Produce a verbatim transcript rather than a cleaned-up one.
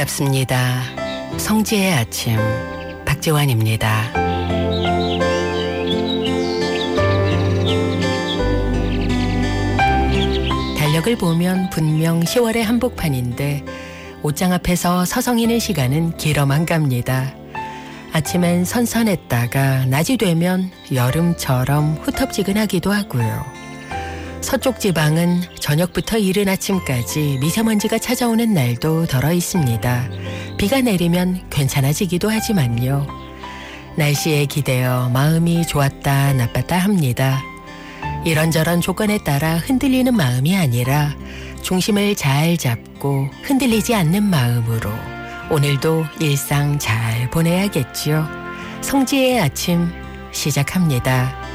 반갑습니다. 성지의 아침 박지환입니다. 달력을 보면 분명 시월의 한복판인데 옷장 앞에서 서성이는 시간은 길어만 갑니다. 아침엔 선선했다가 낮이 되면 여름처럼 후텁지근하기도 하고요. 서쪽 지방은 저녁부터 이른 아침까지 미세먼지가 찾아오는 날도 덜어 있습니다. 비가 내리면 괜찮아지기도 하지만요. 날씨에 기대어 마음이 좋았다 나빴다 합니다. 이런저런 조건에 따라 흔들리는 마음이 아니라 중심을 잘 잡고 흔들리지 않는 마음으로 오늘도 일상 잘 보내야겠죠. 성지의 아침 시작합니다.